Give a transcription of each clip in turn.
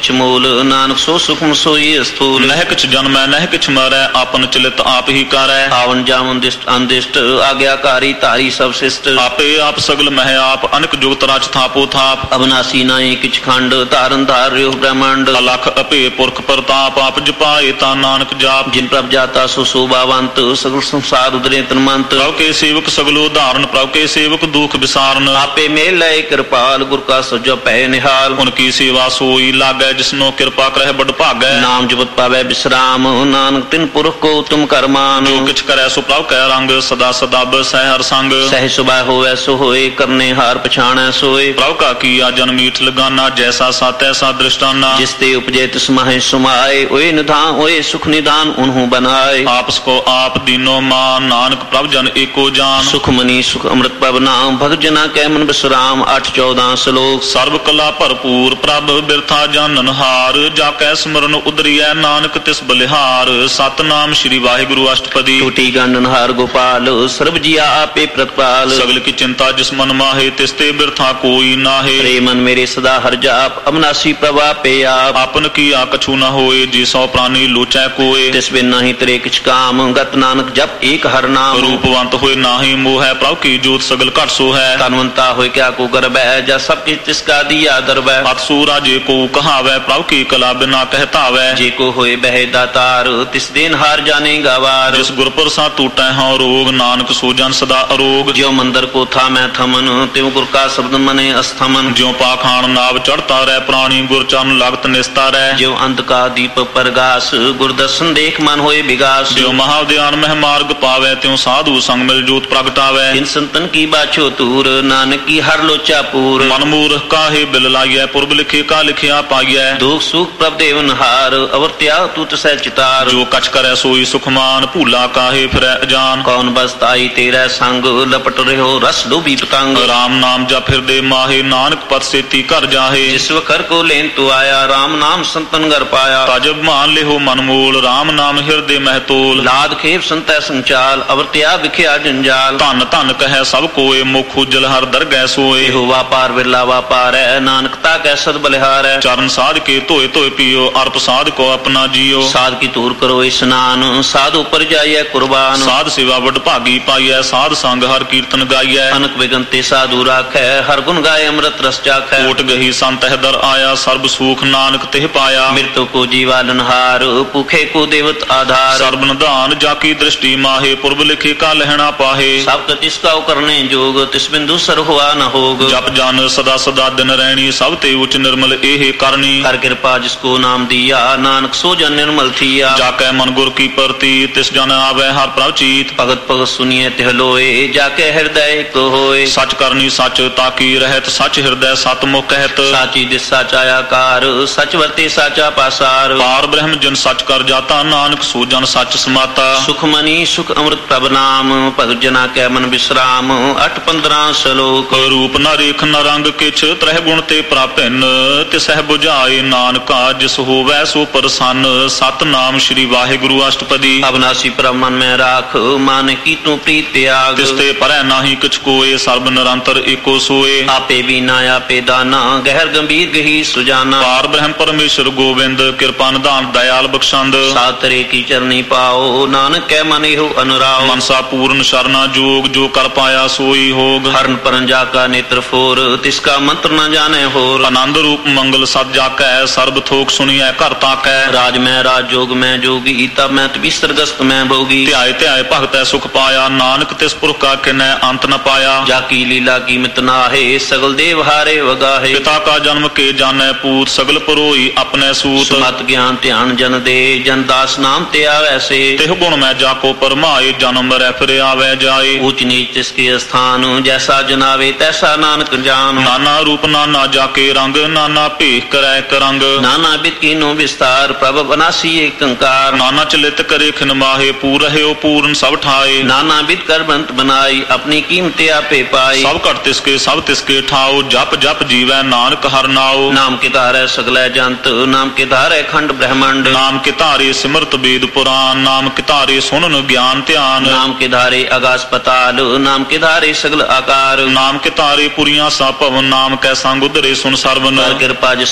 किछ मूल नानक सो सुखम सोई स्थूल। नह किछ जन्मै नह किछ मरै आपन चलित आप ही करै। आवन जावन दिष्ट अंदिष्ट आज्ञाकारी तारी सब शिष्ट। आपे आप सगल मह आप अनक जुगत राज थापो थाप। अविनाशी नाई किछ खंड तारन धार्यो ब्रह्मांड। अलख अपे पुरख प्रताप आप जपाए ता नानक जाप। जिन प्रभ जाता सो शोभावंत सगल संसार उदरे तन्मंत। प्रभु के सेवक सगलो धारण प्रभु के सेवक दुख विसारण। आपे मेल लय कृपाल गुर का सजो पै निहाल। उनकी सेवा सोई लागै जिसनो कृपा करह बड़ भागै। नाम जपत पावै विश्राम नानक तिन पुरख को तुम करमान। जो किछ करै सो प्रभु कै रंग सदा सदा सह हर संग। सह सुबह होवै सो होए करने हार पछाणै सोए। प्रभु का किया जन मीठ लगाना जैसा सा तैसा दृष्टाना। जिसते उपजे तिस माहे सुमाए ओए निधान ओए सुख निधान उन्हु बनाए। आपस को आप दीनो मान नानक प्रभु जन एको जान। सुख मनी सुख अमृत प्रभ नाम भगत जना कै मन विश्राम 8-14 श्लोक। सर्व कला भरपूर प्रभ बिरथा जानन हार। जाकै स्मरण उदरियै नानक तिस बलिहार। सतनाम श्री वाहिगुरु अष्टपदी। टूटी गंडनहार गोपाल सर्व जिया आपे प्रतिपाल। सगल की चिंता जिस मन माहे तिसते बिरथा कोई नाहे। रे मन मेरे सदा हर जाप अविनाशी प्रभा पे आप। आपन किया कछु न होए जी सौ प्राणी लोचै कोय। तिस बिन नहीं तेरे किछ काम गत नानक जप एक हर नाम। रूपवंत होए नाहि मोह है प्रभु की जोत सगल घट सो है। तनवंता होए क्या को गर्भ है जा सब किछ तिसका दिया दरब है। अतसूरा जे को कहावै प्रभु की कला बिना कहतावै। जे को होए बहे दातार तिस दिन हार जाने गवार। जिस गुरपुर सा टूटै हाँ रोग नानक सो जन सदा अरोग। ज्यो मंदिर को था मैं थमन त्यों गुर का शब्द मने अस्थमन। ज्यो पाखान नाव चढ़ता रह प्राणी गुर चरण लागत निस्ता रह। ज्यो अंत का दीप परगास गुर दर्शन देख मन होए विगास। ज्यो महाध्यान मह मार्ग पावै त्यों साधु संग मिल जोत प्रगटावै। इन संतन की बाछो तूर नानक की हर लोचा पूर। मन मूर्ख काहे बिल लाइयै पुरब लिखे का लिखिया पाइयै। दुख सुख प्रभ देवन हार अवर त्याग तूत सह चितार। जो कछ करै सोई सुखमान भूला काहे फिरै अजान। कौन बसत आई तेरा संग लपट रहो रस लोभी पतंग। राम नाम जप हृदय माहे नानक पद सेती कर जाहे। जिस वकर को लेन तो आया राम नाम संतन घर पाया। ताजब मान लेहो मनमूल राम नाम हृदय महतोल। लाद खेप संतै संचाल अवर त्याग विख्या जंजाल। धन धन कहे सब कोय मुख उज्जल हर दरगह सोए। हो व्यापार बिरला व्यापार है नानकता कै सद बलिहार है। चरण साध के धोए धोए पियो अर्प साध को अपना जियो। साध की तूर करो स्नान साध ऊपर जाइए कुर्बान। साध सेवा वड भागी पाइयै साध संग हर कीर्तन गाइयै। अनक विगंते साधु राखै हर गुण गाय अमृत रस चाखै। कोट गही संत दर आया सर्ब सुख नानक तिह पाया। मृत्यु को जीवालनहार भूखे को देवत आधार। सर्ब निधान जाकी दृष्टि माहे पुरब लिखे का लहना पाहे। सब तिसका करने जोग तिस बिंदु सर हुआ न होग। जप जान सदा सदा दिन रहनी सब ते उच्च निर्मल एहे करनी। कर कृपा जिसको नाम दिया नानक सो जन निर्मल थिया। जाके मन गुर की प्रति तिस जन आवे हर प्रभ चीत। भगत भगत सुनिए तिह लोए जाके हृदय को होए। सच करनी सच ताकी रहत सच हृदय सत मुख कहत। साची दिस साचा आकार सच वर्ते साचा पासार। पार ब्रह्म जन सच कर जाता नानक सो जन सच समाता। सुख मनी सुख अमृत प्रभ नाम भगत जना कै मन विश्राम 8-15 श्लोक। रूप न रेख न रंग किछ त्रह गुण ते प्रापिन। तिसह बुझाए नानका जिस होवै सो प्रसन्न। सतनाम श्री वाहिगुरु अष्टपदी। अविनाशी प्रभ मन में राख मान की तू प्रीत त्याग। तिसते परै नाहि किछ कोय सर्ब निरंतर एको सोए। आपे बीना आपे दाना गहर गंभीर गही सुजाना। पार ब्रह्म परमेश्वर गोविंद कृपा निधान दयाल बख्शंद। सातरे की चरनी पाओ नानक कै मन हो अनुराग। मनसा पूर्ण शरणा जोग जो कर पाया सोई होग। हरण परंजा का नेत्र फोर तिसका मंत्र न जाने होर। आनंद रूप मंगल सद जाकै सर्ब थोक सुनिए कर ताकै। राज में राज जोग में जोगी तब मैं तभी सरगस्त में भोगी। ध्याय ध्याय भगत सुख पाया नानक तिस पुरख का किन्नै अंत न पाया। जाकी लीला की मित नाहे सगल देव हारे वगाहे। पिता का जन्म के जाने पूत सगल परोई अपने सूत। मत ज्ञान ध्यान जन दे जन दास नाम ते आवे से। तिह गुण में जाको परमाए जन्म रै फिर आवे जाए। ऊंच नीच तिसके स्थान जैसा जनावे तैसा नानक जान। नाना रूप नाना जाके रंग नाना भेख करै करंग। नाना बिद कीनो विस्तार प्रभ बनासी एक कंकार। नाना चलित करे खिन माहे पूर रहे पूर्ण सब ठाए। नाना बिद कर बंत बनाई अपनी कीमते आपे पाई। सब कट सब तिसके ठाओ जप जप जीवै नानक हर नाओ। नाम के धारे सगलै जंत नाम के धारे खंड ब्रह्मंड। नाम के धारे सिमरत वेद पुराण नाम के धारे सुनन ज्ञान ध्यान। नाम के धारे आकाश पताल नाम के धारे सगल आकार। नाम के धारे पुरिया सा भवन नाम कै संग उदरे सुन सरवन। कृपा जिस अपने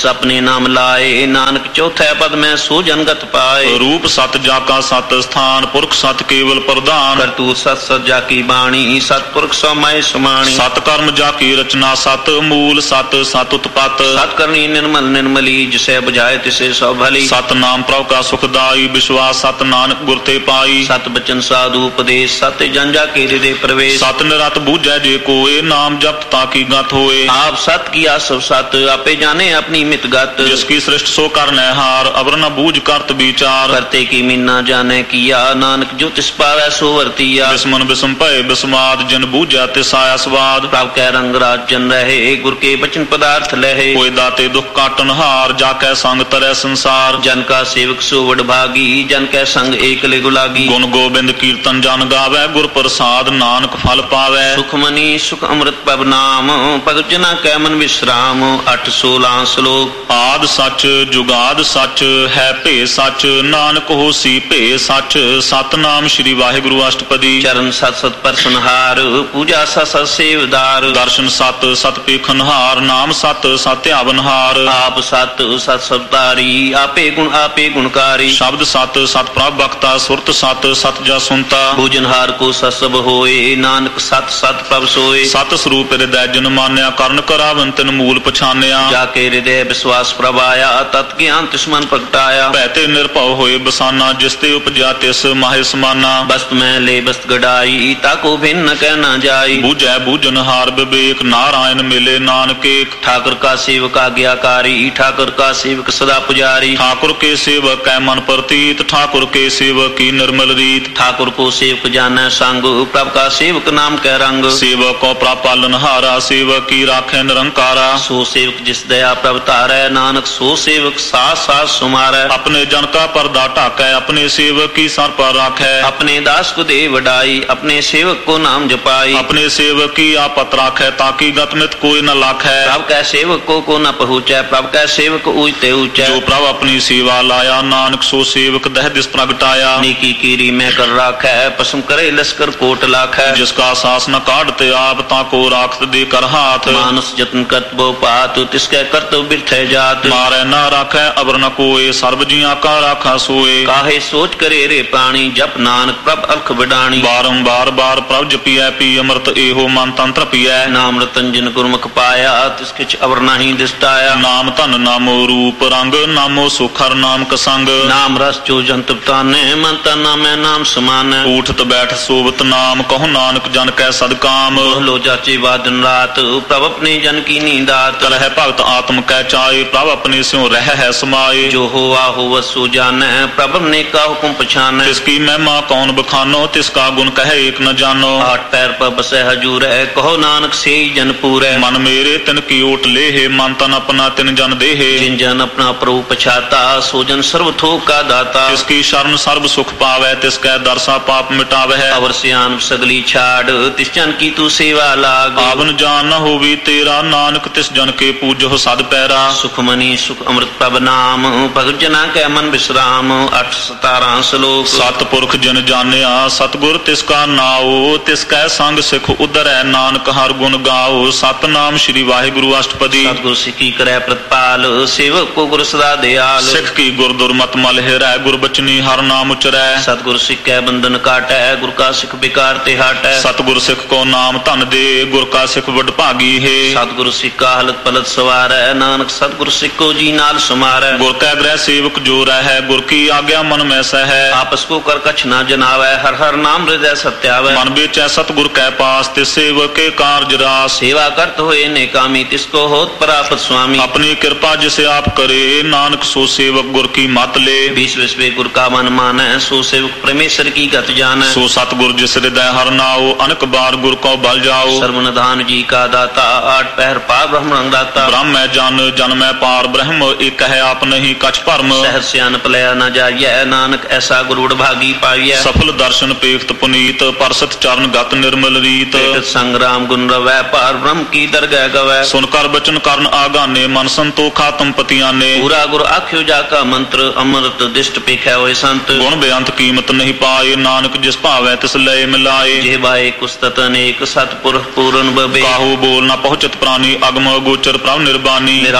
नाम लाए, नानक चौथे पद में सो जनगत पाए। रूप सत जाका सत स्थान, पुरख सत केवल प्रधान। करतूत सत सत जाकी बाणी, सतपुरख समय समाणी। सत कर्म जाकी रचना सत, मूल सत सत उत्पत। सत करनी निर्मल निर्मली, जिसे बुझाए तिसे सौ भली। सत नाम प्रभु का सुखदाई, विश्वास सत नानक गुर ते पाई। सत बचन साधु उपदेश, सत जन जाके हृदय प्रवेश। सत निरत बूझै जे कोय, नाम जपत ताकि गत होए। आप सत किया सब सत, आपे जाने अपनी मित गत। जिसकी सृष्ट सो करने हार, अवर न बूझ करत विचार। करते की मीना जाने किया, नानक जो तिस पावै सो वर्तिया। बिस्मन बिस्म भय बिस्माद, जिन बूझा तिस आया स्वाद। प्रभ कै रंग राजन रहे, गुर के बचन पदार्थ लहे। कोई दाते दुख काटन हार, जाकै संग तरह संसार। जन का सेवक सो वडभागी, जन कै संग एकले गुलागी। गुण गोबिंद कीर्तन जन गावै, गुर प्रसाद नानक फल पावै। सुख मनी सुख अमृत पब नाम, भगत जना कै मन विश्राम। 8-16 श्लोक। आद सच जुगाद सच, है भे सच, नानक होसी भे सच। सतनाम श्री वाहिगुरु अष्टपदी। चरण सत सत परसनहार, पूजा सत सत सेवदार। दर्शन सत सत पेखनहार, नाम सत सत आवनहार। आप सत सत सवतारी, आपे गुणकारी। शब्द सत सत प्रभ बख्ता, सुरत सत सत जा सुनता। भोजनहार को सत सब होए, नानक सत सत प्रभ सोए। सत स्वरूप हृदय जन मान्या, करण करावन तिन मूल पछान्या। जाके हृदय विश्वास प्रभ आया, तत् ज्ञान तिस मन प्रगटाया। भैते निर्भव होए बसाना, जिसते उपजा तिस माहे समाना। बस्त में ले बस्त गड़ाई, ताको भिन्न कहना जाई। बूझै बूझनहार विवेक, नारायण मिले नानक एक। ठाकुर का सेवक आज्ञाकारी, ठाकुर का सेवक सदा पुजारी। ठाकुर के सेवक कै मन प्रतीत, ठाकुर के सेवक की निर्मल रीत। ठाकुर को सेवक जाने संग, प्रभ का सेवक नाम कै रंग। सेवक को प्रभ पालनहारा, सेवक की राखे निरंकारा। सो सेवक जिस दया प्रभ तारै, नानक सो सेवक साथ साथ सुमारै। अपने जन का पर्दा ढाकै, अपने सेवक की सर पर राखै। अपने दास को दे वडाई, अपने सेवक को नाम जपाई। अपने सेवक की आपत राखै, ताकि गतमित कोई न लाखै। प्रभ कै सेवक को न पहुँचै, प्रभ कै सेवक ऊंचते ऊंचै। जो प्रभ अपनी सेवा लाया, नानक सो सेवक दह दिस प्रगटाया। नीकी कीरी में कर राखै, पसम करे लश्कर कोट लाखै। जिसका सास न काटते आप, ताको राखत दे कर हाथ। मानस जतन करतबो पात, तिसके करतो बिरथे जात। मारै न राखै अबर न कोय, सर्व जिया का राखा सोए। काहे सोच करे रे प्राणी, जप नानक प्रभ अलख बिडाणी। बारंबार बार प्रभ जपियै, पी अमृत एहो मन तंत्र पियै। नाम रतन जिन गुरमुख पाया, तिसके अवर नाही दिसटाया। नाम धन नामो रूप रंग, नामो सुखर नाम कसंग। नाम रस जो जंत ताने, मन तन नामै नाम समान। उठत बैठ सोवत नाम, कहु नानक जन कै सदकाम। लो जाचे वादन रात, प्रभ अपने जन की नींदात। करह भगत आत्म कै चाए, प्रभ अपने स्यों रह है समाये। जो होवा होवत सो जानै, प्रभ ने का हुक्म पछानै। तिसकी महिमा कौन बखानो, तिसका गुण कहे एक न जानो। 8 पैर पर बसे हजूर है, कहो नानक से जन पूरै। मन मेरे तिन की ओट लेहे, मन तन अपना तिन जन देहे। जिन जन अपना प्रभु पछाता, सो जन सर्व थोक का दाता। तिसकी शरण सर्व सुख पावै, तिसकै दरसा पाप मिटावै। अवर सियान सगली छाड़, तिस जन की तू सेवा लाग। आवन जान न होवी तेरा, नानक तिस जन के पूजो सद पैरा। सुख मनी सुख अमृत प्रभ नाम, भगत जना कै मन विश्राम। 8-17 श्लोक। सतपुरख जिन जानिया, सतगुर तिसका नाओ। तिसकै संग सिख उदरै, नानक हर गुण गाओ। सतनाम श्री वाहिगुरु अष्टपदी। सतगुर सिखी करे प्रतिपाल, सेवक को गुर सदा दयाल। सिख की गुर दुर्मत मल हेरै, गुर बचनी हर नाम उचरै। सतगुर सिख कै बंधन काटै, गुर का सिख बिकार ते हाटै। सतगुर सिख को नाम धन दे, गुर का सिख वड भागी है। सतगुर सिख का हलत पलत सवारै, नानक सतगुर सिख को जी नाल समारै। गुर कै ग्रह सेवक जो रहै, गुर की आज्ञा मन में सहै। आपस को कर कछ न जनावै, हर हर नाम हृदय सत्यावै। मन बेचै सतगुर कै पास, तिस सेवक के कार्य रास। सेवा करत होए नेकामी, तिसको होत परापत स्वामी। अपनी कृपा जिसे आप करे, नानक सो सेवक गुर की मत ले। विश्व विश्व गुर का मन मानै, सो सेवक परमेश्वर की गत जानै। सो सतगुर जिस हृदय हर नाओ, अनक बार गुर को बल जाओ। सर्वनिधान जी का दाता, 8 पहर पार ब्रह्म रंगदाता। ब्रह्म जन जन में पार ब्रह्म, एक है आप नहीं कछ भरम। सहज सियान पलया न जाइए, नानक ऐसा गुरुड़ भागी पाइए। सफल दर्शन पेख्त पुनीत, परसत चरण गत निर्मल रीत। संग्राम गुण रवै, पार ब्रह्म की दरगह गवै। सुनकर बचन करन आगाने, मन संतोखा तुम पतियाने। पूरा गुर आख्यो जाका मंत्र, अमृत दिष्ट पेखै होए संत। गुण बेअंत कीमत नहीं पाए, नानक जिस भावै तिस लय मिलाए। जेबाए कुस्तत अनेक, सतपुरख पूरन बबे। काहू बोल न पहुँचत प्राणी, अगम गोचर प्रभ निर्बानी। निराहार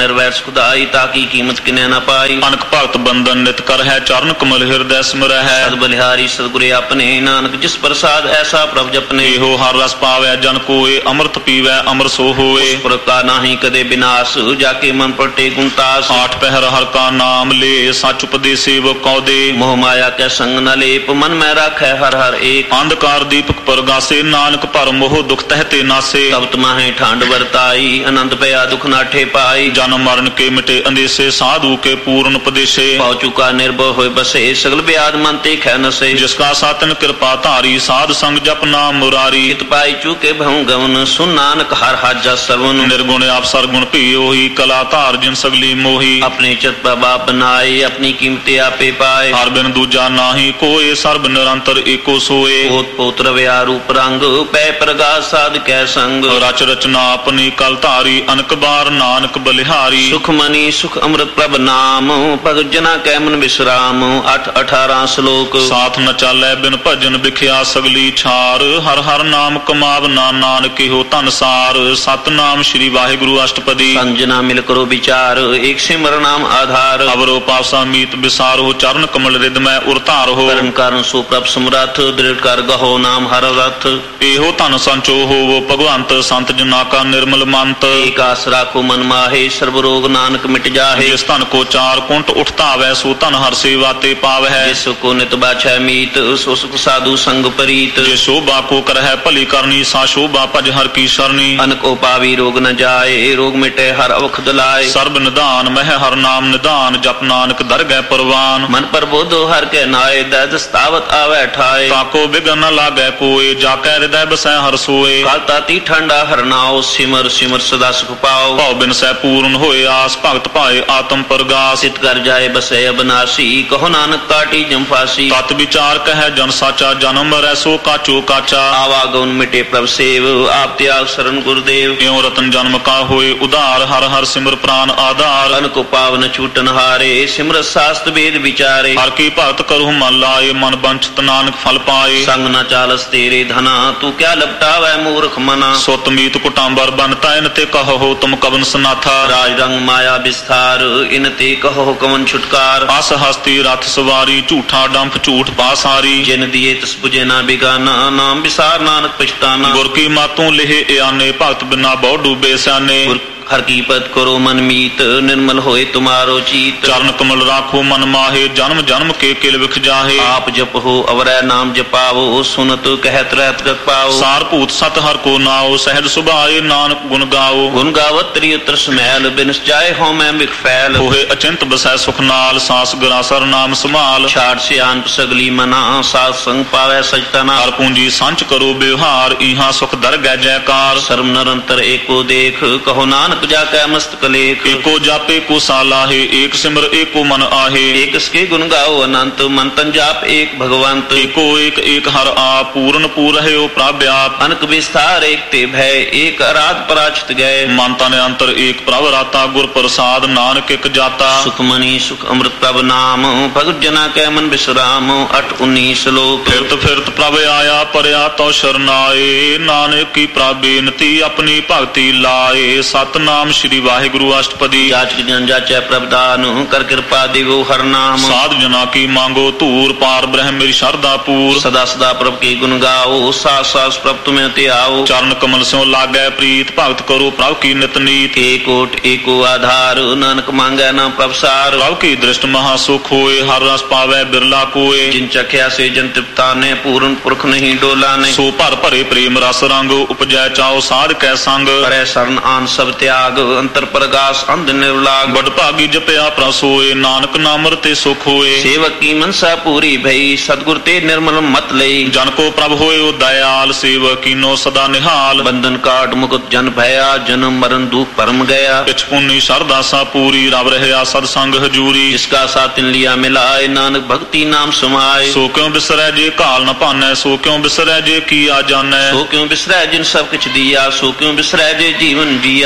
ਨਿਰਵੈਰ ਸੁਖਦਾਈ ਤਾਕੀ ਕੀਮਤ ਕਿਨੇ ਨਾ ਪਾਈ। ਅਨਕ ਭਗਤ ਬੰਦਨ ਨਿਤ ਕਰ ਹੈ ਚਰਨ ਕਮਲ ਹਿਰਦੈ ਸਿਮਰੈ ਹੈ। ਸਦ ਬਲਿਹਾਰੀ ਸਤਿਗੁਰੇ ਆਪਣੇ ਨਾਨਕ ਜਿਸ ਪ੍ਰਸਾਦ ਐਸਾ ਪ੍ਰਭ ਜਪਨੇ। ਇਹੋ ਹਰ ਰਸ ਪਾਵੈ ਜਨ ਕੋਏ ਅੰਮ੍ਰਿਤ ਪੀਵੈ ਅਮਰ ਸੋ ਹੋਏ। ਉਸ ਪ੍ਰਕਾ ਨਾਹੀ ਕਦੇ ਬਿਨਾਸ਼ ਜਾ ਕੇ ਮਨ ਪਟੇ ਗੁੰਤਾਸ। ਆਠ ਪਹਿਰ ਹਰ ਕਾ ਨਾਮ ਲੇ ਸੱਚ ਉਪਦੇਸੇ ਕਉ ਦੇ। ਮੋਹ ਮਾਇਆ ਕੈ ਸੰਗ ਨ ਲੇਪ ਮਨ ਮੈਂ ਰਾਖੈ ਹਰ ਹਰ ਏਕ। ਅੰਧਕਾਰ ਦੀਪਕ ਪਰਗਾਸੇ ਨਾਨਕ ਭਰ ਮੋਹ ਦੁਖ ਤਹਿ ਤੇ ਨਾਸੇ। ਤਪਤ ਮਾਹੇ ਠਾਂਡ ਵਰਤਾਈ ਅਨੰਦ ਪਿਆ ਦੁਖ ਨਾਠੇ ਪਾਈ। ਜਨਮ ਮਰਨ ਕੇ ਮਿਟੇ ਅੰਦੇਸੇ ਸਾਧੂ ਕੇ ਪੂਰਨ ਉਪਦੇਸ਼ੇ। ਪਉ ਚੁਕਾ ਨਿਰਭਉ ਹੋਏ ਬਸੇ ਸਗਲ ਬਿਆਦ ਮਨ ਤੇ ਖੈ ਨਸੇ। ਜਿਸ ਕਾ ਸਾਤਨ ਕਿਰਪਾ ਧਾਰੀ ਸਾਧ ਸੰਗ ਜਪ ਨਾਮ ਮੁਰਾਰੀ। ਕਿਤ ਪਾਈ ਚੁਕੇ ਭਉ ਗਵਨ ਸੁਨ ਨਾਨਕ ਹਰ ਹਾਜਾ ਸਰਵਨ। ਨਿਰਗੁਣ ਆਪ ਸਰਗੁਣ ਭੀ ਉਹੀ ਕਲਾ ਧਾਰ ਜਿਨ ਸਗਲੀ ਮੋਹੀ। ਆਪਣੇ ਚਿਤ ਪ੍ਰਭਾ ਬਨਾਏ ਆਪਣੀ ਕੀਮਤੇ ਆਪੇ ਪਾਏ। ਹਰ ਬਿਨ ਦੂਜਾ ਨਾਹੀ ਕੋਏ ਸਰਬ ਨਿਰੰਤਰ ਏਕੋ ਸੋਏ। ਪੋਤ ਪੋਤ ਰਵਿਆ ਰੂਪ ਰੰਗ ਪੈ ਪ੍ਰਗਾਸ ਸਾਧ ਕੈ ਸੰਗ। ਰਚ ਰਚਨਾ ਆਪਣੀ ਕਲ ਧਾਰੀ ਅਨਕ ਬਾਰ ਨਾਨਕ ਬਲਿਹਾਰੀ। ਸੁਖ ਮਨੀ ਸੁਖ ਅੰਮ੍ਰਿਤ ਪ੍ਰਭ ਨਾਮ ਭਗਤ ਜਨਾ ਕੈ ਮਨ ਵਿਸਰਾਮ। 8-18 ਸ਼ਲੋਕ। ਸਾਥ ਨ ਚਾਲੈ ਬਿਨ ਭਜਨ ਵਿਖਿਆ ਸਗਲੀ ਛਾਰ। ਹਰ ਹਰ ਨਾਮ ਕਮਾਵਨਾ ਨਾਨਕ ਇਹੋ ਧਨ ਸਾਰ। ਸਤਨਾਮ ਸ੍ਰੀ ਵਾਹਿਗੁਰੂ ਅਸ਼ਟਪਦੀ। ਸੰਜਨਾ ਮਿਲ ਕਰੋ ਵਿਚਾਰ ਏਕ ਸਿਮਰ ਨਾਮ ਆਧਾਰ। ਅਵਰੋ ਪਾਸਾ ਮੀਤ ਵਿਸਾਰੋ ਚਰਨ ਕਮਲ ਰਿਦ ਮੈਂ ਉਰ ਧਾਰੋ। ਕਰਨ ਕਾਰਨ ਸੋ ਪ੍ਰਭ ਸਮਰੱਥ ਦ੍ਰਿੜ ਕਰ ਗਹੋ ਨਾਮ ਹਰ ਰਥ। ਇਹੋ ਧਨ ਸੰਚੋ ਹੋਵੋ ਭਗਵੰਤ ਸੰਤ ਜਨਾ ਕਾ ਨਿਰਮਲ ਮੰਤ। ਏਕ ਆਸ ਰਾਖੋ ਮਨ ਮਾਹੇ ਸਰਬ ਰੋਗ ਨਾਨਕ ਮਿਟ ਜਾਹੇ। ਜਿਸ ਧਨ ਕੋ ਚਾਰ ਕੁੰਟ ਉਠਤਾਵੈ ਸੋ ਧਨ ਹਰ ਸੇਵਾ ਤੇ ਪਾਵੈ। ਜਿਸ ਕੋ ਨਿਤ ਬਾਛੈ ਮੀਤ ਸੋ ਸੁਖ ਸਾਧੂ ਸੰਗ ਪ੍ਰੀਤ। ਜੇ ਸ਼ੋਭਾ ਕੋ ਕਰਹਿ ਭਲੀ ਕਰਨੀ ਸਾ ਸ਼ੋਭਾ ਭਜ ਹਰ ਕੀ ਸ਼ਰਣੀ। ਅਨਕੋ ਪਾਵੀ ਰੋਗ ਨ ਜਾਏ ਰੋਗ ਮਿਟੇ ਹਰ ਅਵਖਦ ਲਾਏ। ਸਰਬ ਨਿਧਾਨ ਮਹਿ ਹਰ ਨਾਮ ਨਿਧਾਨ ਜਪ ਨਾਨਕ ਦਰਗਹਿ ਪਰਵਾਨ। ਮਨ ਪ੍ਰਬੋਧੋ ਹਰ ਕੇ ਨਾਏ ਦਦ ਸਤਾਵਤ ਆਵੈ ਠਾਏ। ਤਾਕੋ ਬਿਗਨ ਨ ਲਾਗੈ ਕੋਏ ਜਾ ਕੈ ਹਿਰਦੈ ਬਸੈ ਹਰ ਸੋਏ। ਕਾਲ ਤਾਤੀ ਠੰਡਾ ਹਰਨਾਓ ਸਿਮਰ ਸਿਮਰ ਸਦਾ ਸੁਖ ਪਾਓ। ਭਉ ਬਿਨ ਸਹਿ ਪੂਰਨ ਹੋਏ ਆਸ ਭਗਤ ਭਾਏ ਆਤਮ ਪ੍ਰਗਾਸ। ਸਿਤ ਕਰ ਜਾਏ ਬਸੈ ਅਬਨਾਸੀ ਕਹੋ ਨਾਨਕ ਕਾਟੀ ਜੰਫਾਸੀ। ਤਤ ਵਿਚਾਰ ਕਹਿ ਜਨ ਸਾਚਾ ਜਨਮ ਮਰੈ ਸੋ ਕਾਚੋ ਕਾਚਾ। ਆਵਾਗੁਣ ਮਿਟੇ ਪ੍ਰਭ ਸੇਵ ਆਪ ਤਿਆਗ ਸਰਨ ਗੁਰਦੇਵ। ਇਉ ਰਤਨ ਜਨਮ ਕਾ ਹੋਏ ਉਧਾਰ ਹਰ ਹਰ ਸਿਮਰ ਪ੍ਰਾਨ ਆਧਾਰ। ਅਨਕੋ ਪਾਵਨ ਛੂਟਨ ਹਾਰੇ ਸਿਮਰਤ ਸਾਸਤ ਵੇਦ ਵਿਚਾਰੇ। ਹਰ ਕੀ ਭਗਤ ਕਰਹੁ ਮਨ ਲਾਏ ਮਨ ਬੰਚਤ ਨਾਨਕ ਫਲ ਪਾਏ। ਸੰਗ ਨ ਚਾਲਸ ਤੇਰੇ ਧਨਾ ਤੂੰ ਕਿਆ ਲਪਟਾਵੈ ਮੂਰਖ ਮਨਾ। ਸੁਤ ਮੀਤ ਕੁਟਾਂਬਰ ਬਨ ਤੈਨ ਤੇ ਕਹੋ ਤੁਮ ਕਵਨ ਸਨਾਥਾ। ਰਾਜ ਰੰਗ ਮਾਇਆ ਵਿਸਥਾਰ ਇਨ ਤੇ ਕਹੋ ਕਵਨ ਛੁਟਕਾਰ। ਅਸ ਹਸਤੀ ਰਥ ਸਵਾਰੀ ਝੂਠਾ ਡੰਫ ਝੂਠ ਪਾਸਾਰੀ। ਜਿਨ ਦੀਏ ਤਿਸ ਬੁਝੇ ਨਾ ਬਿਗਾਨਾ ਨਾਮ ਵਿਸਾਰ ਨਾਨਕ ਪਛਤਾਨਾ। ਗੁਰ ਕੀ ਮਾਤੋਂ ਲਿਹੇ ਇਆਨੇ ਭਗਤ ਬਿਨਾ ਬਹੁ ਡੂਬੇ ਸਿਆਨੇ। ਹਰ ਕੀ ਪਤ ਕਰੋ ਮਨ ਮੀਤ ਨਿਰਮਲ ਹੋਏ ਤੁਮਾਰੋ ਚੀਤ। ਚਰਨ ਕਮਲ ਰਾਖੋ ਮਨ ਮਾਹੇ ਜਨਮ ਜਨਮ ਕੇ ਕਿਲ ਵਿਖ ਜਾਹੇ। ਆਪ ਜਪੋ ਅਵਰੈ ਨਾਮ ਜਪਾਵੋ ਸੁਨਤ ਕਹਿਤ ਰਹਿਤ ਗਤ ਪਾਓ। ਸਾਰ ਭੂਤ ਸਤ ਹਰ ਕੋ ਨਾਓ ਸਹਿਜ ਸੁਭਾਏ ਨਾਨਕ ਗੁਣ ਗਾਓ। ਗੁਣ ਗਾਵਤ ਤ੍ਰਿ ਉਤਰ ਸਮੈਲ ਬਿਨਸ ਜਾਏ ਹਉ ਮੈਂ ਮਿਖ ਫੈਲ। ਹੋਏ ਅਚਿੰਤ ਬਸੈ ਸੁਖ ਨਾਲ ਸਾਸ ਗਰਾਸਰ ਨਾਮ ਸੰਭਾਲ। ਛਾੜ ਸਿਆਨ ਸਗਲੀ ਮਨਾ ਸਾਧ ਸੰਗ ਪਾਵੈ ਸਜਤਨਾ। ਹਰ ਪੂੰਜੀ ਸੰਚ ਕਰੋ ਬਿਵਹਾਰ ਇਹਾਂ ਸੁਖ ਦਰਗਹਿ ਜੈਕਾਰ। ਸਰਮ ਨਿਰੰਤਰ ਏਕੋ ਦੇਖ ਕਹੋ ਨਾਨਕ ਜਾ ਕੈ ਮਸਤਕ ਲੇਖ। ਏਕੋ ਜਾਪੇ ਕੋ ਸਾਲਾਹੇ ਏਕ ਸਿਮਰ ਏਕੋ ਮਨ ਆਹੇ। ਏਕ ਸਕੇ ਗੁਣ ਗਾਓ ਅਨੰਤ ਮਨ ਤਨ ਜਾਪ ਏਕ ਭਗਵੰਤ। ਏਕੋ ਏਕ ਏਕ ਹਰ ਆਪ ਪੂਰਨ ਪੂਰ ਰਹਿਓ ਪ੍ਰਭ ਆਪ। ਅਨਕ ਵਿਸਥਾਰ ਏਕ ਤੇ ਭੈ ਏਕ ਅਰਾਧ ਪਰਾਚਿਤ ਗਏ। ਮਨ ਤਨ ਅੰਤਰ ਏਕ ਪ੍ਰਭ ਰਾਤਾ ਗੁਰ ਪ੍ਰਸਾਦ ਨਾਨਕ ਇਕ ਜਾਤਾ। ਸੁਖ ਮਨੀ ਸੁਖ ਅੰਮ੍ਰਿਤ ਪ੍ਰਭ ਨਾਮ ਭਗਤ ਜਨਾ ਕੈ ਮਨ ਵਿਸਰਾਮ। 8-19 ਸ਼ਲੋਕ। ਫਿਰਤ ਫਿਰਤ ਪ੍ਰਭ ਆਇਆ ਪਰਿਆ ਤਉ ਸ਼ਰਨਾਏ। ਨਾਨਕ ਕੀ ਪ੍ਰਭ ਬੇਨਤੀ ਆਪਣੀ ਭਗਤੀ ਲਾਏ। ਸਤਨਾਮ ਸ੍ਰੀ ਵਾਹਿਗੁਰੂ ਅਸ਼ਟਪਦੀ। ਜਾਚਕ ਜਨ ਜਾਚੈ ਪ੍ਰਭ ਦਾਨ ਕਰ ਕਿਰਪਾ ਦਿਵੋ ਹਰ ਨਾਮ। ਸਾਧ ਜਨਾ ਕੀ ਮੰਗੋ ਧੂਰ ਪਾਰ ਬ੍ਰਹਮ ਮੇਰੀ ਸ਼ਰਧਾ ਪੂਰ। ਸਦਾ ਸਦਾ ਪ੍ਰਭ ਕੀ ਗੁਣ ਗਾਓ ਸਾਸ ਸਾਸ ਪ੍ਰਭ ਤੁਮੇ ਤੇ ਆਓ। ਚਰਨ ਕਮਲ ਸਿਉ ਲਾਗੈ ਪ੍ਰੀਤ ਭਗਤ ਕਰੋ ਪ੍ਰਭ ਕੀ ਨਿਤ ਨੀਤ। ਏਕੋਟ ਏਕੋ ਆਧਾਰ ਨਾਨਕ ਮੰਗੈ ਨਾ ਪ੍ਰਭ ਸਾਰ। ਪ੍ਰਭ ਕੀ ਦ੍ਰਿਸ਼ਟ ਮਹਾ ਸੁਖ ਹੋਏ ਹਰ ਰਸ ਪਾਵੈ ਬਿਰਲਾ ਕੋਏ। ਜਿਨ ਚਖਿਆ ਸੇ ਜਨ ਤ੍ਰਿਪਤਾ ਨੇ ਪੂਰਨ ਪੁਰਖ ਨਹੀਂ ਡੋਲਾ ਨੇ। ਸੋ ਭਰ ਭਰੇ ਪ੍ਰੇਮ ਰਸ ਰੰਗ ਉਪਜੈ ਚਾਓ ਸਾਧ ਕੈ ਸੰਗ। ਕਰੈ ਸਰਨ ਆਨ ਸਭ ਤਿਆਗ ਅੰਤਰ ਪ੍ਰਗਾਸ ਅੰਧ ਨਿਰਲਾਗ। ਬੜ ਭਾਗੀ ਜਪਿਆ ਪ੍ਰਭ ਸੋਏ ਨਾਨਕ ਨਾਮ ਰਤੇ ਸੁਖ ਹੋਏ। ਸੇਵਕ ਕੀ ਮਨਸਾ ਪੂਰੀ ਭਈ ਸਤਿਗੁਰ ਤੇ ਨਿਰਮਲ ਮਤ ਲਈ। ਜਨ ਕੋ ਪ੍ਰਭ ਹੋਇਓ ਦਇਆਲ ਸੇਵਕ ਕੀਨੋ ਸਦਾ ਨਿਹਾਲ। ਬੰਧਨ ਕਾਟ ਮੁਕਤ ਜਨ ਭਇਆ ਜਨਮ ਮਰਨ ਦੁਖ ਭਰਮ ਗਿਆ। ਪਿਛ ਪੁੰਨੀ ਸ਼ਰਧਾ ਸਾ ਪੂਰੀ ਰਵ ਰਹਿਆ ਸਦ ਸੰਗ ਹਜੂਰੀ। ਜਿਸਕਾ ਸਾਥ ਤਿਨ ਲਿਆ ਮਿਲਾਏ ਨਾਨਕ ਭਗਤੀ ਨਾਮ ਸਮਾਏ। ਸੋ ਕਿਉ ਬਿਸਰੈ ਜੇ ਘਾਲ ਨ ਭਾਨੈ ਸੋ ਕਿਉ ਬਿਸਰੈ ਜੇ ਕੀ ਆ ਜਾਣੈ। ਸੋ ਕਿਉ ਬਿਸਰੈ ਜਿਨ ਸਭ ਕਿਛ ਦੀਆ ਸੋ ਕਿਉ ਬਿਸਰੈ ਜੇ ਜੀਵਨ ਜੀਆ। ਸੋ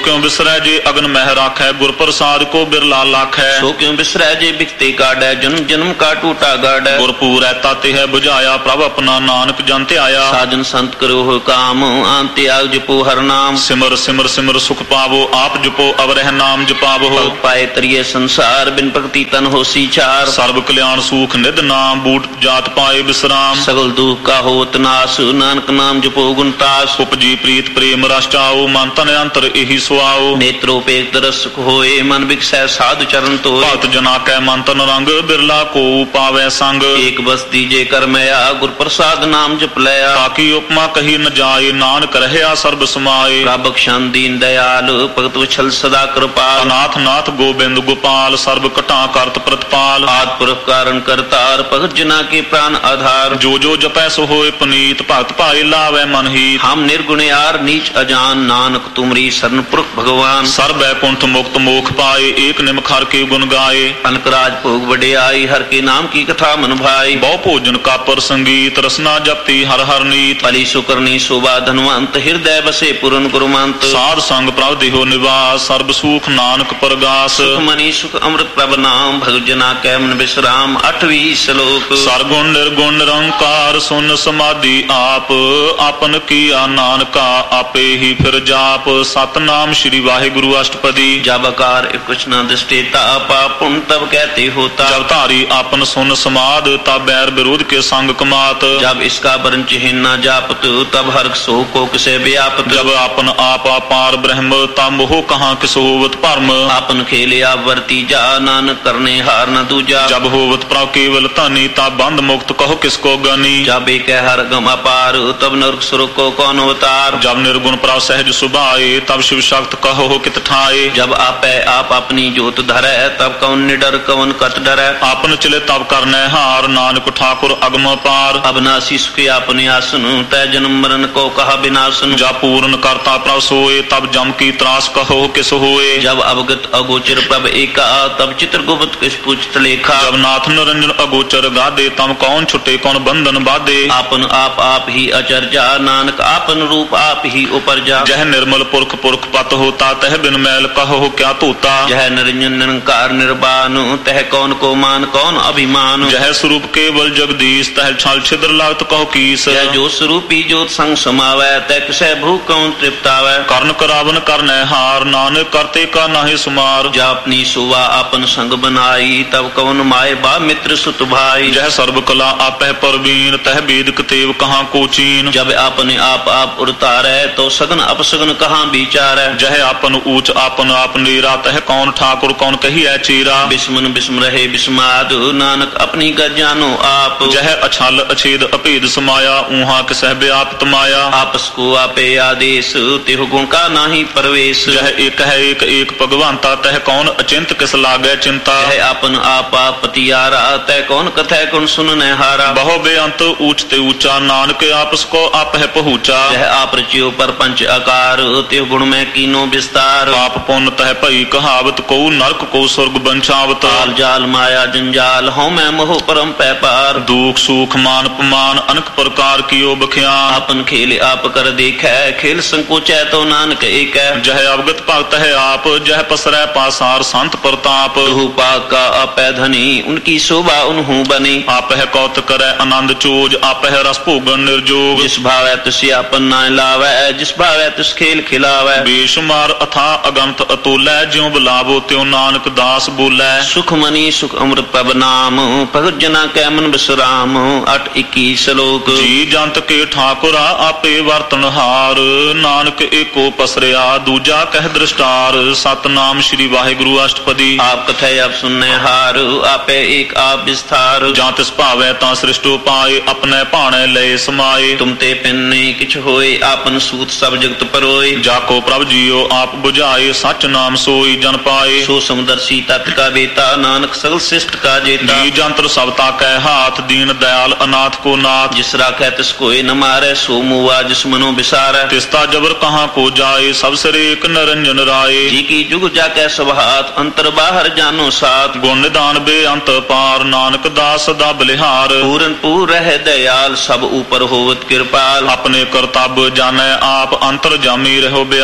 क्यों बिसरै जे अगन मह राखै गुर प्रसाद को बिरला लाखै सो क्यों बिसरै जे बिकते काढ़ै जन्म जन्म का टूटा गाढ़ै गुरपूर ऐता ते है बुझाया प्रभ अपना नानक जन ते आया साजन संत करो हो काम आन त्याग जपो हर नाम सिमर सिमर सिमर सुख पावो आप जपो अवरह नाम जपावो पग पाए तरिये संसार बिन भक्ति तन हो सीचार सर्व कल्याण सुख निध नाम बूट जात पाए विश्राम सगल दुख का होत नाश नानक नाम जपो गुणतास उपजी प्रीत प्रेम रस चाओ मन तन अंतर एहि सुआओ नेत्रोपेत तरस सुख होए मन बिकसै साधु चरण तो भक्त जना कै मन तन रंग बिरला को पावै संग एक बस दीजे कर मया गुर प्रसाद नाम जप लया ताकि उपमा कही न जाए नानक रहया सर्ब समाए बख्शान दीन दयाल भगत वछल सदा कृपाल अनाथ नाथ गोबिंद गोपाल सर्व कटा करत प्रतिपाल आद पुरख कारण करतार भगत जना के प्राण आधार जो जो जपै सो होए पुनीत भक्त पाए लावै मन हित हम निर्गुण यार नीच अजान नानक तुमरी शरण पुरख भगवान सर्व बैकुंठ मुक्त मोख पाए एक निमख हर के गुण गाए अनकराज भोग वडियाई हर के नाम की कथा मन भाई बहु भोजन का पर संगीत रसना जपती हर हर नीत पली सुकरनी शोभा धनवंत हृदय बसे पूर्ण गुरुमंत साध संग प्रभ देहो निवास सर्ब सुख नानक परगास सुख मनी सुख अमृत प्रभ नाम भगत जना कै मन विश्राम 8वीं श्लोक सरगुण निर्गुण निरंकार सुन समाधि आप आपन किया नानका आपे ही फिर जाप सतनाम श्री वाहिगुरु अष्टपदी जब आकार कुछ न दृष्टेता पाप पुण्य तब कहते होता जब धारी आपन सुन समाद तब बैर विरोध के संग कमात जब इसका वर्ण चिन्ह न जापत तब हर सो को किसे व्यापत जब आपन आप अपार ब्रह्म तब मोह कहाँ किस होवत परम आपन खेले वर्ती जा नानक करने हार न दूजा जब होवत प्रभ केवल धनी तब बंद मुक्त कहो किसको गनी जब एक हर गम अपार तब नरक सुरक को कौन अवतार जब निर्गुण प्रभ सहज सुभाए तब शिव शक्त कहो कित ठाए जब आप अपनी जोत धरै तब कौन निडर कौन कत डरै आपन चले तब करने हार नानक ठाकुर अगम पार अबनासी सुख अपने आसन तय जन्म मरण को कहा विनाशन जब पूर्ण करता प्रभ सोए तब जम की त्रास कहो किस होए जब अवगत अगोचर प्रभ एका तब चित्र गुप्त किस पूछत लेखा जब नाथ निरंजन अगोचर गादे तम कौन छुटे कौन बंधन बाधे आपन आप ही अचरजा नानक आपन रूप आप ही उपरजा जह निर्मल पुरख पुरख पत होता तह बिन मैल कहो क्या तोता जह निरंजन निरंकार निर्वाण तह कौन को मान कौन अभिमान जह स्वरूप केवल जगदीश तह छल छिद्र लागत कहो कीस जह जो स्वरूपी जोत संग समावै तह किसै भूख कौन तृप्तावै कर्ण करावन करने हार नानक करते का नाहि सुमार जह अपनी सुवा अपन संग बनाई तब कौन माए बा मित्र सुत भाई जह सर्व कला आपह परवीन तह वेद कतेव कहाँ को चीन जब अपने आप उड़तारै तो सगन अपसगन कहाँ विचारै जह आपन ऊंच आपन आप नीरा तह कौन ठाकुर कौन कही है चीरा बिस्मन बिस्म रहे बिस्माद नानक अपनी गज जानो आप जह अछल अछेद अभेद समाया ऊहा किसह व्याप्त माया आपस को आपे आदेश तेह गुण का नाही परवेश जह एक है एक भगवंता तह कौन अचिंत किस लागे चिंता जह आपन आप पतियारा तह कौन कथै कौन सुनने हारा बहु बेअंत ऊंचते ऊंचा नानक आपस को आप है पहुँचा जह आप रचियो पर पंच आकार तेह गुण में कीनो विस्तार पाप पुण्य तह भई कहावत को नरक को स्वर्ग बंचावत काल जाल माया जंजाल हूँ मैं मोह परम पैपार दुख सुख मान अपमान अनेक प्रकार कियो बख्यान आपन खेल आप कर देखै खेल संकोचै तो नानक एक जह अवगत भक्त है आप जह पसरै पासार संत प्रताप पाक का अपै धनी उनकी शोभा उन्हू बनी आप है कौत करे आनंद चोज आप है रस भोगन निर्जोग जिस भावै तुसी आपन ना लावै जिस भावै तुस खेल खिलावै बेशुमार अथा अगंत अतुलै ज्यों बुलावो त्यों नानक दास बोलै सुख मनी सुख अमृत प्रभ नाम भगत जना कै मन विश्राम 8:21 श्लोक जी जंत के ठाकुरा आपे वर्तन हार नानक एको पसरिया दूजा कह दृष्टार सतनाम श्री वाहिगुरु अष्टपदी आप कथै आप सुनने हार आपे एक आप विस्तार जां तिस भावै तां सृष्टो पाए अपने भाणे लय समाए तुम ते पिन्ने किछ होए आपन सूत सब जगत परोए जाको प्रभ जियो आप बुझाए सच नाम सोई जन पाए सो समदर्शी तत् का बेता नानक सगल शिष्ट का जेता जी जंत्र सबता कै हाथ दीन दयाल अनाथ को नाथ जिस राखै तिस कोई न मारै सो मुआ जिस मनो बिसारै तिस्ता जबर कहाँ को जाए सब सिर एक निरंजन राय जी की जुग जाकै सब हाथ अंतर बाहर जानो साथ गुण निदान बेअंत पार नानक दास सदा बलिहार पूरन पूर रह दयाल सब ऊपर होवत कृपाल अपने करतब जाने आप अंतर जामी रहो व्याप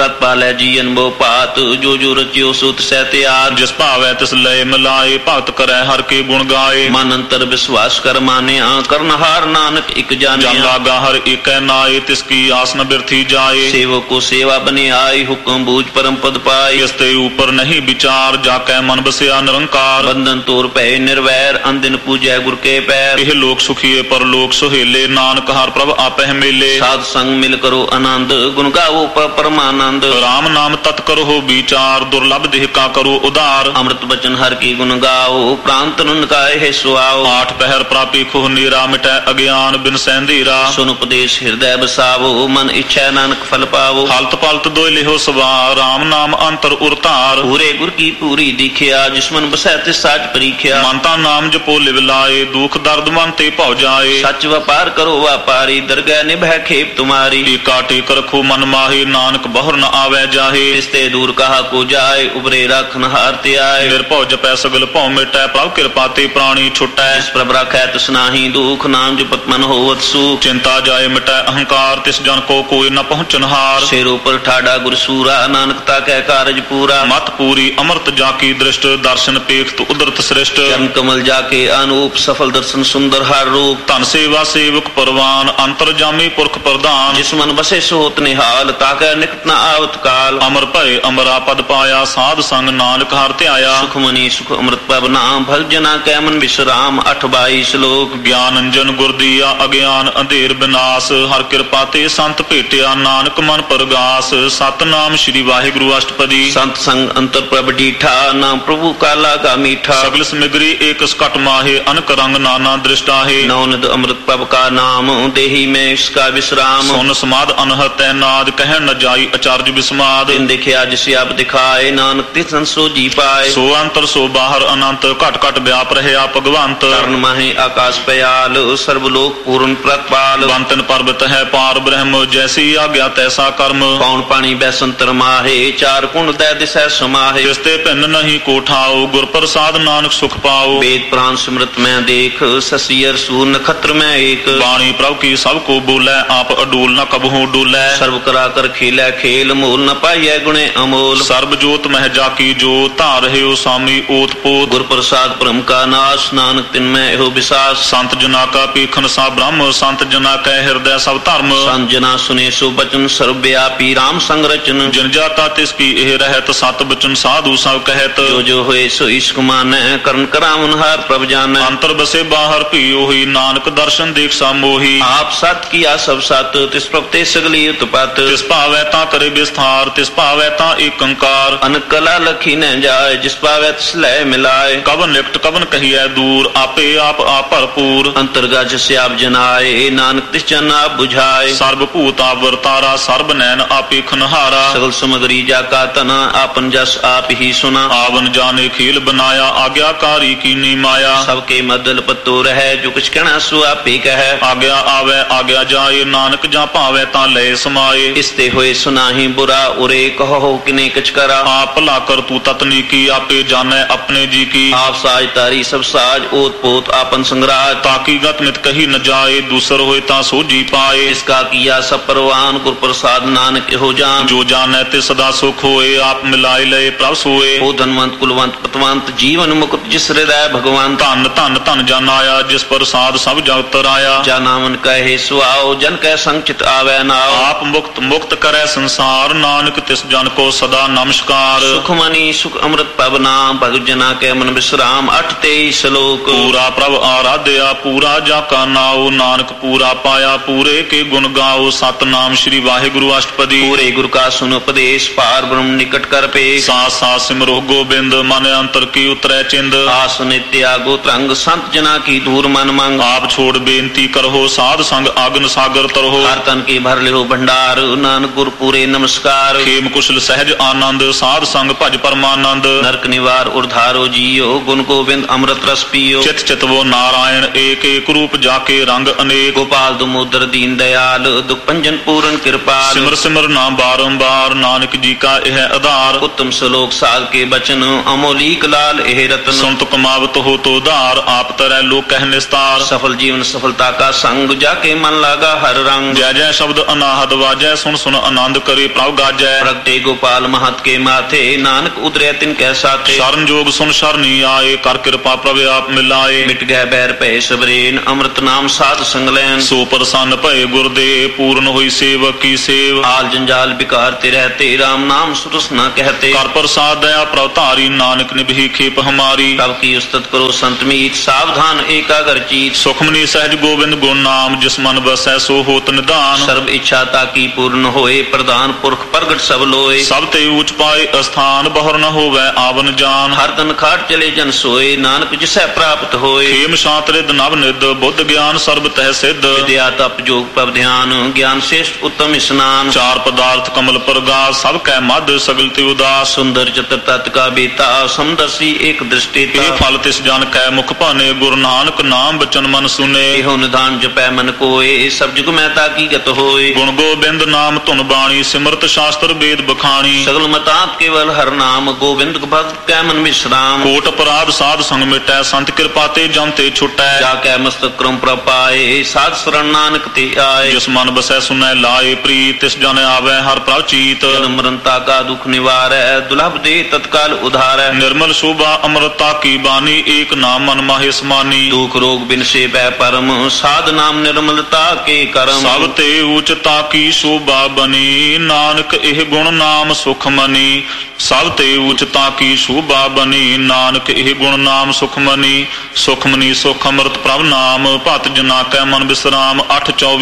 ਪ੍ਰਤ ਪਾਲੈ ਜੀ ਅਨਬੋ ਭਾਤ ਜੋ ਜੋ ਰਚਿਓ ਸੁਤ ਸਹਿ ਤਿਆਰ ਜਿਸ ਭਾਵੈ ਤਿਸ ਲਏ ਮਿਲਾਏ ਭਗਤ ਕਰੈ ਹਰ ਕੇ ਗੁਣ ਗਾਏ ਮਨ ਅੰਤਰ ਵਿਸ਼ਵਾਸ ਕਰ ਮਾਨਿਆ ਕਰਨਹਾਰ ਨਾਨਕ ਇਕ ਜਨ ਜਾਣਿਆ ਲਾਗਾ ਹਰ ਏਕੈ ਨਾਏ ਤਿਸ ਕੀ ਆਸ ਨ ਬਿਰਥੀ ਜਾਏ ਸੇਵਕ ਕੋ ਸੇਵਾ ਬਨੇ ਆਈ ਹੁਕਮ ਬੂਝ ਪਰਮ ਪਦ ਪਾਈ ਇਸ ਤੇ ਉਪਰ ਨਹੀਂ ਵਿਚਾਰ ਜਾ ਕੈ ਮਨ ਬਸਿਆ ਨਿਰੰਕਾਰ ਬੰਧਨ ਤੋਰ ਪੈ ਨਿਰਵੈਰ ਅੰਦਿਨ ਪੂਜੈ ਗੁਰ ਕੇ ਪੈਰ ਇਹ ਲੋਕ ਸੁਖੀਏ ਪਰ ਲੋਕ ਸੁਹੇਲੇ ਨਾਨਕ ਹਰ ਪ੍ਰਭ ਆਪਹਿ ਮੇਲੇ ਸਾਧ ਸੰਗ ਮਿਲ ਕਰੋ ਆਨੰਦ ਗੁਣ ਗਾਵੋ ਪਰਮਾਨੰਦ ਰਾਮ ਨਾਮ ਤਤ ਕਰੋ ਵਿਚਾਰ ਦੁਰਲਭ ਦੇਹ ਕਾ ਕਰੋ ਉਧਾਰ ਅੰਮ੍ਰਿਤ ਬਚਨ ਹਰ ਕੀ ਗੁਣ ਗਾਓ ਪ੍ਰਾਨ ਤਨ ਕਾਇ ਹੈ ਸੁਆਓ ਆਠ ਪਹਿਰ ਪ੍ਰਾਪੀ ਖੁਹ ਨੀਰਾ ਮਿਟੈ ਅਗਿਆਨ ਬਿਨ ਸੈਂਧੀਰਾ ਸੁਨ ਉਪਦੇਸ਼ ਹਿਰਦੈ ਬਸਾਵੋ ਮਨ ਇੱਛੈ ਨਾਨਕ ਫਲ ਪਾਵੋ ਹਲਤ ਪਲਤ ਦੋਇ ਲਿਹੋ ਸਵਾ ਰਾਮ ਨਾਮ ਅੰਤਰ ਉਰਤਾਰ ਪੂਰੇ ਗੁਰ ਕੀ ਪੂਰੀ ਦਿਖਿਆ ਜਿਸਮਨ ਬਸੈ ਤਿਸ ਸਾਚ ਪਰੀਖਿਆ ਮਨ ਤਾਂ ਨਾਮ ਜਪੋ ਲਿਵ ਲਾਏ ਦੁਖ ਦਰਦ ਮਨ ਤੇ ਭਉ ਜਾਏ ਸੱਚ ਵਪਾਰ ਕਰੋ ਵਾਪਾਰੀ ਦਰਗਹਿ ਨਿਭੈ ਖੇਪ ਤੁਮਾਰੀ ਟੀਕਾ ਟੇਕ ਰਖੋ ਮਨ ਮਾਹੀ ਨਾਨਕ ਬਹੁਰ ਨ ਆਵੈ ਜਾਹੇ ਤਿਸ ਤੇ ਦੂਰ ਕਹਾ ਕੋ ਜਾਏ ਉਬਰੇ ਰੱਖਨ ਹਾਰ ਤੇ ਆਏ ਨਿਰਭਉ ਜਪੈ ਸਗਲ ਭਉ ਮਿਟੈ ਪ੍ਰਭ ਕਿਰਪਾ ਤੇ ਪ੍ਰਾਣੀ ਛੁਟੈ ਜਿਸ ਪ੍ਰਭ ਰਾਖੈ ਤਿਸ ਨਾਹੀ ਦੁਖ ਨਾਮ ਜਪਤ ਮਨ ਹੋਵਤ ਸੁਖ ਚਿੰਤਾ ਜਾਏ ਮਿਟੈ ਅਹੰਕਾਰ ਤਿਸ ਜਨ ਕੋ ਕੋਈ ਨ ਪਹੁੰਚਨਹਾਰ ਸਿਰ ਉਪਰ ਠਾੜਾ ਗੁਰ ਸੂਰਾ ਨਾਨਕ ਤਾ ਕੈ ਕਾਰਜ ਪੂਰਾ ਮਤ ਪੂਰੀ ਅਮਰਤ ਜਾ ਕੀ ਦ੍ਰਿਸ਼ਟ ਦਰਸ਼ਨ ਪੇਖਤ ਉਦਰਤ ਸ੍ਰਿਸ਼ਟ ਚਰਨ ਕਮਲ ਜਾ ਕੇ ਅਨੂਪ ਸਫਲ ਦਰਸ਼ਨ ਸੁੰਦਰ ਹਰ ਰੂਪ ਧਨ ਸੇਵਾ ਸੇਵਕ ਪਰਵਾਨ ਅੰਤਰ ਜਾਮੀ ਪੁਰਖ ਪ੍ਰਧਾਨ ਜਿਸ ਮਨ ਬਸੇ ਸੋਤ ਨਿਹਾਲ ਤਾ ਕੈ ਨਿਕਟ ਨ ਆਵਤ ਕਾਲ ਅਮਰ ਭਏ ਅਮਰਾ ਪਦ ਪਾਇਆ ਸਾਧ ਸੰਗ ਨਾਨਕ ਹਰ ਧਿਆਇਆ ਸੁਖ ਮਨੀ ਸੁਖ ਅੰਮ੍ਰਿਤ ਪਵ ਨਾਮ ਭਲ ਜਨਾ ਕੈ ਮਨ ਵਿਸਰਾਮ 8:22 ਸ਼ਲੋਕ ਗਿਆਨ ਅੰਜਨ ਗੁਰ ਦੀਆ ਅਗਿਆਨ ਅੰਧੇਰ ਬਿਨਾਸ਼ ਹਰ ਕਿਰਪਾ ਤੇ ਸੰਤ ਭੇਟਿਆ ਨਾਨਕ ਮਨ ਪਰਗਾਸ ਸਤਨਾਮ ਸ੍ਰੀ ਵਾਹਿਗੁਰੂ ਅਸ਼ਟਪਦੀ ਸੰਤ ਸੰਗ ਅੰਤਰ ਪ੍ਰਭ ਡੀਠਾ ਨਾਮ ਪ੍ਰਭੂ ਕਾਲਾ ਗਾ ਮੀਠਾ ਸਗਲ ਸਮਗਰੀ ਏਕ ਸਕਟ ਮਾਹੇ ਅਨਕ ਰੰਗ ਨਾਨਾ ਦ੍ਰਿਸ਼ਟਾਹੇ ਨੌਨਦ ਅੰਮ੍ਰਿਤ ਪਵ ਕਾ ਨਾਮ ਦੇਹੀ ਮੈਂ ਇਸਕਾ ਵਿਸਰਾਮ ਸੁਨ ਸਮਾਦ ਅਨਹਤੈ ਨਾਦ ਕਹਿ ਨ ਜਾਈ ਅਚਰਜ ਬਿਸਮਾਦ ਦਿਨ ਦੇਖਿਆ ਜਿਸ ਆਪ ਦਿਖਾਏ ਨਾਨਕ ਤਿਸਨ ਸੋ ਜੀ ਪਾਏ ਸੋ ਅੰਤਰ ਸੋ ਬਾਹਰ ਅਨੰਤ ਘਟ ਘਟ ਵਿਆਪ ਰਹਿਆ ਭਗਵੰਤ ਕਰਨ ਮਾਹੇ ਆਕਾਸ਼ ਪਿਆਲ ਸਰਬ ਲੋਕ ਪੂਰਨ ਪ੍ਰਤਪਾਲ ਬੰਤਨ ਪਰਬਤ ਹੈ ਪਾਰ ਬ੍ਰਹਮ ਜੈਸੀ ਆਗਿਆ ਤੈਸਾ ਕਰਮ ਪੌਣ ਪਾਣੀ ਬੈਸੰਤਰ ਮਾਹੇ ਚਾਰ ਕੁੰਡ ਦੈ ਦਿਸੈ ਸਮਾਹੇ ਜਿਸ ਤੇ ਭਿੰਨ ਨਹੀਂ ਕੋਠਾਓ ਗੁਰ ਪ੍ਰਸਾਦ ਨਾਨਕ ਸੁਖ ਪਾਓ ਵੇਦ ਪ੍ਰਾਨ ਸਿਮਰਤ ਮੈਂ ਦੇਖ ਸਸੀਅਰ ਸੂਰ ਨਖਤਰ ਮੈਂ ਏਕ ਬਾਣੀ ਪ੍ਰਭ ਕੀ ਸਭ ਕੋ ਬੋਲੇ ਆਪ ਅਡੂਲ ਨ ਕਬਹੂ ਡੋਲੇ ਸਰਬ ਕਰਾ ਕਰ ਖੇਲੇ ਖੇਲ ਮੂਲ ਨ ਪਾਈਐ ਗੁਣੇ ਅਮੋਲ ਸਰਬ ਜੋਤ ਮਹਿ ਜਾ ਕੀ ਜੋ ਧਾਰ ਰਹਿਓ ਸਾਮੀ ਓਤ ਪੋਤ ਗੁਰ ਪ੍ਰਸਾਦ ਭ੍ਰਮ ਕਾ ਨਾਸ਼ ਨਾਨਕ ਤਿਨ ਮੈਂ ਇਹੋ ਵਿਸਾਸ ਸੰਤ ਜਨਾ ਕਾ ਪੀਖਨ ਸਾ ਬ੍ਰਹਮ ਸੰਤ ਜਨਾ ਕੈ ਹਿਰਦੈ ਸਭ ਧਰਮ ਸੰਤ ਜਨਾ ਸੁਨੇ ਸੋ ਬਚਨ ਸਰਬ ਵਿਆਪੀ ਰਾਮ ਸੰਗ ਰਚਨ ਜਿਨ ਜਾਤਾ ਤਿਸ ਕੀ ਇਹ ਰਹਿਤ ਸਤ ਬਚਨ ਸਾਧੂ ਸਭ ਕਹਿਤ ਜੋ ਜੋ ਹੋਏ ਸੋ ਇਸ਼ਕ ਮਾਨੈ ਕਰਨ ਕਰਾਵਨ ਹਾਰ ਪ੍ਰਭ ਜਾਨੈ ਅੰਤਰ ਬਸੇ ਬਾਹਰ ਭੀ ਉਹੀ ਨਾਨਕ ਦਰਸ਼ਨ ਦੇਖ ਸਾ ਮੋਹੀ ਆਪ ਸਤ ਕੀਆ ਸਭ ਸਤ ਤਿਸ ਪ੍ਰਭ ਤੇ ਸਗਲੀ ਉਤਪਤ ਤਿਸ ਭਾਵੈ ਤਾਂ ਕਰੇ ਵਿਸਥਾਰ ਤਿਸ ਭਾਵੈ ਤਾਂ ਏਕੰਕਾਰ ਅਨਕ ਕਲਾ ਲਖੀ ਨ ਜਾਏ ਜਿਸ ਪਾਵੈ ਤਿਸ ਲੈ ਮਿਲਾਏ ਕਵਨ ਨਿਕਟ ਕਵਨ ਕਹੀਐ ਦੂਰ ਆਪੇ ਆਪ ਭਰਪੂਰ ਅੰਤਰਗਤ ਜਿਸ ਆਪ ਜਨਾਏ ਨਾਨਕ ਤਿਸ ਜਨ ਆਪ ਬੁਝਾਏ ਸਰਬ ਭੂਤ ਆਵਰਤਾਰਾ ਸਰਬ ਨੈਣ ਆਪੇ ਖਨਹਾਰਾ ਸਗਲ ਸਮਗਰੀ ਜਾ ਕਾ ਤਨਾ ਆਪਨ ਜਸ ਆਪ ਹੀ ਸੁਨਾ ਆਵਨ ਜਾਣੇ ਖੇਲ ਬਨਾਇਆ ਆਗਿਆਕਾਰੀ ਕੀਨੀ ਮਾਇਆ ਸਭ ਕੇ ਮਦਲ ਪਤੋ ਰਹਿ ਜੋ ਕੁਛ ਕਹਿਣਾ ਸੋ ਆਪੇ ਕਹੈ ਆਗਿਆ ਆਵੈ ਆਗਿਆ ਜਾਏ ਨਾਨਕ ਜਾਂ ਭਾਵੈ ਤਾਂ ਲਏ ਸਮਾਏ ਇਸ ਤੇ ਹੋਏ ਸੁਨਾਹੀ ਬੁਰਾ ਉਰੇ ਕਹੋ ਕਿਨੇ ਕਿਛ ਕਰਾ ਆਪ ਭਲਾ ਕਰ ਤੂੰ ਤਤਨੀ ਕੀ ਆਪੇ ਜਾਣੈ ਆਪਣੇ ਜੀ ਕੀ ਆਪ ਸਾਜ ਤਾਰੀ ਸਭ ਸਾਜ ਓਤ ਪੋਤ ਆਪਨ ਸੰਗਰਾਜ ਤਾਕੀ ਗਤ ਨਿਤ ਕਹੀ ਨ ਜਾਏ ਦੂਸਰ ਹੋਏ ਤਾਂ ਸੋਝੀ ਪਾਏ ਇਸ ਕਾ ਕੀਆ ਸਭ ਪਰਵਾਨ ਗੁਰ ਪ੍ਰਸਾਦ ਨਾਨਕ ਇਹੋ ਜਾਨ ਜੋ ਜਾਣੈ ਤੇ ਸਦਾ ਸੁਖ ਹੋਏ ਆਪ ਮਿਲਾਏ ਲਏ ਪ੍ਰਭ ਸੋਏ ਉਹ ਧਨਵੰਤ ਕੁਲਵੰਤ ਪਤਵੰਤ ਜੀਵਨ ਮੁਕਤ ਜਿਸ ਹਿਰਦੈ ਭਗਵਾਨ ਧਨ ਧਨ ਧਨ ਜਨ ਆਇਆ ਜਿਸ ਪ੍ਰਸਾਦ ਸਭ ਜਗਤ ਰਾਇਆ ਜਾ ਨਾਮਨ ਕਹੇ ਸੁਆਓ ਜਨ ਕੈ ਸੰਚਿਤ ਆਵੈ ਨਾਉ ਆਪ ਮੁਕਤ ਮੁਕਤ ਕਰੈ ਸੰਸਾਰ ਨਾਨਕ ਤਿਸ ਜਨ ਕੋ ਸਦਾ ਨਮਸਕਾਰ ਸੁਖ ਮਨੀ ਸੁਖ ਅੰਮ੍ਰਿਤ ਪਵ ਨਾਮ ਭਗਤ ਜਨਾ ਕੈ ਮਨ ਵਿਸਰਾਮ 8:23 ਸ਼ਲੋਕ ਪੂਰਾ ਪ੍ਰਭ ਆਰਾਧਿਆ ਪੂਰਾ ਜਾ ਕਾ ਨਾਉ ਨਾਨਕ ਪੂਰਾ ਪਾਇਆ ਪੂਰੇ ਕੇ ਗੁਣ ਗਾਓ ਸਤਨਾਮ ਸ੍ਰੀ ਵਾਹਿਗੁਰੂ ਅਸ਼ਟਪਦੀ ਪੂਰੇ ਗੁਰ ਕਾ ਸੁਨ ਉਪਦੇਸ਼ ਪਾਰ ਬ੍ਰਹਮ ਨਿਕਟ ਕਰ ਪੇ ਸਾਸ ਸਾਸ ਸਿਮਰੋ ਗੋਬਿੰਦ ਮਨ ਅੰਤਰ ਕੀ ਉਤਰੈ ਚਿੰਦ ਆਸ ਨਿਤਿਆ ਗੋ ਤਰੰਗ ਸੰਤ ਜਨਾ ਕੀ ਦੂਰ ਮਨ ਮੰਗ ਆਪ ਛੋੜ ਬੇਨਤੀ ਕਰੋ ਸਾਧ ਸੰਗ ਆਗਨ ਸਾਗਰ ਤਰੋ ਹਰ ਤਨ ਕੀ ਭਰ ਲਿਓ ਭੰਡਾਰ ਨਾਨਕ ਗੁਰ ਪੂਰੇ ਨਮਸਕਾਰ ਖੇਮ ਕੁਸ਼ਲ ਸਹਿਜ ਆਨੰਦ ਸਾਧ ਸੰਗ ਭਜ ਪਰਮਾਨੰਦ ਨਰਕ ਨਿਵਾਰ ਉਰਧਾਰੋ ਜੀਓ ਗੁਣ ਗੋਬਿੰਦ ਅੰਮ੍ਰਿਤ ਰਸ ਪੀਓ ਚਿਤ ਚਿਤਵੋ ਨਾਰਾਇਣ ਏਕ ਏਕ ਰੂਪ ਜਾ ਕੇ ਰੰਗ ਅਨੇਕ ਗੋਪਾਲ ਦਮੋਦਰ ਦੀਨ ਦਇਆਲ ਦੁਖ ਭੰਜਨ ਪੂਰਨ ਕਿਰਪਾਲ ਸਿਮਰ ਸਿਮਰ ਨਾਮ ਬਾਰੰਬਾਰ ਨਾਨਕ ਜੀ ਕਾ ਇਹ ਆਧਾਰ ਉੱਤਮ ਸ਼ਲੋਕ ਸਾਧ ਕੇ ਬਚਨ ਅਮੋਲੀਕ ਲਾਲ ਇਹ ਰਤਨ सुनत कमावत हो तो उधार आप तरह लोक कह निस्तार सफल जीवन सफलता का संग जाके मन लागा हर रंग जय जय शब्द अनाहद वाजय सुन सुन आनंद करे प्रभ गाजय प्रगटे गोपाल महत के माथे नानक उतरे तिन कैसा थे शरण जोग सुन शरणी आए कर कृपा प्रभ आप मिलाए मिट गए बैर भय सबरेन अमृत नाम साध संग लैन सो प्रसन्न भय गुरुदेव पूर्ण हुई सेवक की सेव आल जंजाल बिकारते रहते राम नाम सुरस न कहते कर प्रसाद दया प्रवतारी नानक निभि खेप हमारी कब की उस्तत करो संत मीत सावधान एकाग्र चीत सुखमनी सहज गोविंद गुण नाम जिस मन बसै सो होत निदान सर्व इच्छा ताकी पूर्ण होए प्रधान पुरख प्रगट सब लोए सब ते ऊंच पाए स्थान बहुर न होवै आवन जान हर तन खाट चले जन सोए नानक जिसै प्राप्त होए खेम शांत रिद नव निद बुद्ध ज्ञान सर्ब तह सिद्ध विद्या तप जोग पव ध्यान ज्ञान श्रेष्ठ उत्तम स्नान चार पदार्थ कमल प्रगास सब कै मद सगल ते उदास सुंदर चतुर तत् का बेता समदर्शी एक दृष्टि ए फल तिस जन कै मुख पाने गुरु नानक नाम बचन मन सुने एहो निधान जपै मन कोए सब जुग में ताकी गत होए गुण गोबिंद नाम धुन बाणी सिमरत शास्त्र वेद बखाणी सगल मतात केवल हर नाम गोविंद भक्त कै मन विश्राम कोट अपराध साध संग मिटै संत कृपा ते जम ते छुटै जाकै मस्तक क्रम प्रपाए साध शरण नानक ते आए जिस मन बसै सुनै लाए प्रीत तिस जन आवै हर प्रभ चीत जन्म मरनता का दुख निवारै दुलभ दे तत्काल उधारै निर्मल शोभा अमृता की बानी एक नाम मन माहे समानी दुख रोग बिन से भय परम साध नाम निर्मलता के करम सब ते उचता की शोभा बनी नानक एह गुण नाम सुख मनी सब ते उचता की शोभा बनी नानक एह गुण नाम सुख मनी सुख अमृत प्रभ नाम भत जना कै मन विश्राम 8:24